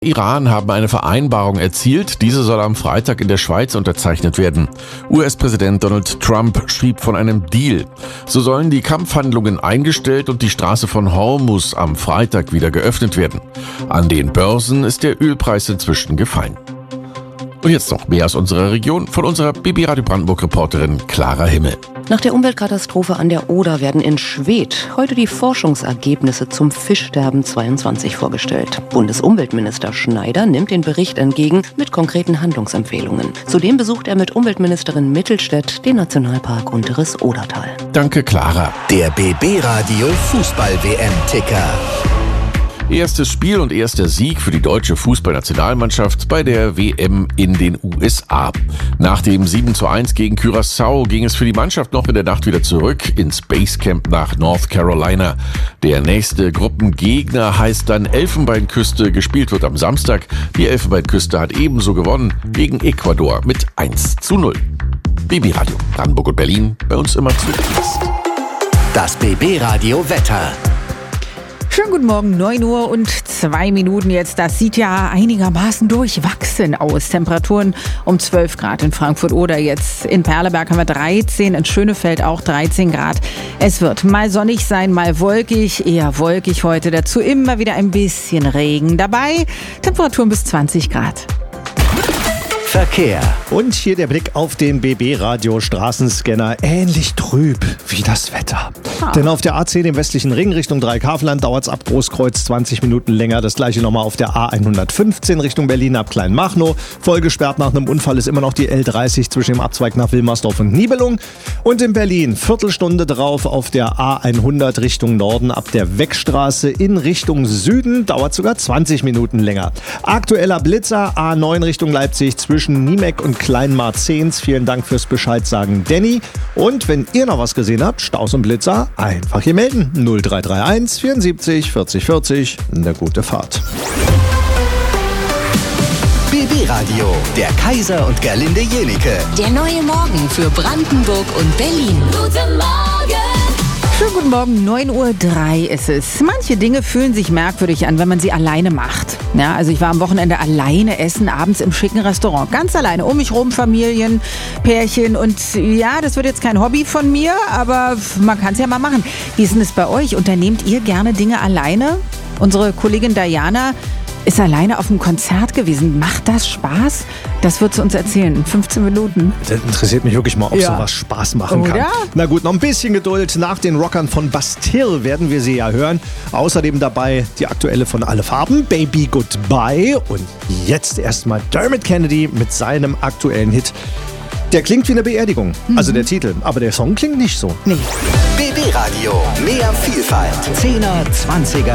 Iran haben eine Vereinbarung erzielt. Diese soll am Freitag in der Schweiz unterzeichnet werden. US-Präsident Donald Trump schrieb von einem Deal. So sollen die Kampfhandlungen eingestellt und die Straße von Hormuz am Freitag wieder geöffnet werden. An den Börsen ist der Ölpreis inzwischen gefallen. Und jetzt noch mehr aus unserer Region von unserer BB Radio Brandenburg-Reporterin Clara Himmel. Nach der Umweltkatastrophe an der Oder werden in Schwedt heute die Forschungsergebnisse zum Fischsterben 22 vorgestellt. Bundesumweltminister Schneider nimmt den Bericht entgegen mit konkreten Handlungsempfehlungen. Zudem besucht er mit Umweltministerin Mittelstädt den Nationalpark Unteres Odertal. Danke, Clara. Der BB Radio Fußball-WM-Ticker. Erstes Spiel und erster Sieg für die deutsche Fußballnationalmannschaft bei der WM in den USA. Nach dem 7:1 gegen Curaçao ging es für die Mannschaft noch in der Nacht wieder zurück ins Basecamp nach North Carolina. Der nächste Gruppengegner heißt dann Elfenbeinküste. Gespielt wird am Samstag. Die Elfenbeinküste hat ebenso gewonnen gegen Ecuador mit 1:0. BB Radio Brandenburg und Berlin, bei uns immer zuerst. Das BB Radio Wetter. Schönen guten Morgen, 9 Uhr und 2 Minuten jetzt. Das sieht ja einigermaßen durchwachsen aus. Temperaturen um 12 Grad in Frankfurt oder jetzt in Perleberg haben wir 13, in Schönefeld auch 13 Grad. Es wird mal sonnig sein, mal wolkig, eher wolkig heute. Dazu immer wieder ein bisschen Regen dabei. Temperaturen bis 20 Grad. Verkehr. Und hier der Blick auf den BB-Radio-Straßenscanner. Ähnlich trüb wie das Wetter. Denn auf der A10 im westlichen Ring Richtung Dreikafenland dauert es ab Großkreuz 20 Minuten länger. Das gleiche nochmal auf der A115 Richtung Berlin ab Kleinmachnow. Vollgesperrt nach einem Unfall ist immer noch die L30 zwischen dem Abzweig nach Wilmersdorf und Nibelung. Und in Berlin Viertelstunde drauf auf der A100 Richtung Norden ab der Weckstraße in Richtung Süden. Dauert sogar 20 Minuten länger. Aktueller Blitzer A9 Richtung Leipzig zwischen Niemek und Kleinmarzens. Vielen Dank fürs Bescheid sagen, Danny. Und wenn ihr noch was gesehen habt, Staus und Blitzer, einfach hier melden. 0331 74 40 40. Eine gute Fahrt. BB Radio, der Kaiser und Gerlinde Jenike. Der neue Morgen für Brandenburg und Berlin. Guten Morgen! Schönen guten Morgen, 9:03 Uhr ist es. Manche Dinge fühlen sich merkwürdig an, wenn man sie alleine macht. Ja, also ich war am Wochenende alleine essen, abends im schicken Restaurant. Ganz alleine, um mich rum Familien, Pärchen und ja, das wird jetzt kein Hobby von mir, aber man kann es ja mal machen. Wie ist denn es bei euch? Unternehmt ihr gerne Dinge alleine? Unsere Kollegin Diana ist alleine auf einem Konzert gewesen. Macht das Spaß? Das wird sie uns erzählen in 15 Minuten. Das interessiert mich wirklich mal, ob sowas Spaß machen kann. Oder? Na gut, noch ein bisschen Geduld. Nach den Rockern von Bastille werden wir sie ja hören. Außerdem dabei die aktuelle von Alle Farben, Baby Goodbye. Und jetzt erstmal Dermot Kennedy mit seinem aktuellen Hit. Der klingt wie eine Beerdigung, also der Titel. Aber der Song klingt nicht so. Nee. BB Radio, mehr Vielfalt. 10er, 20er.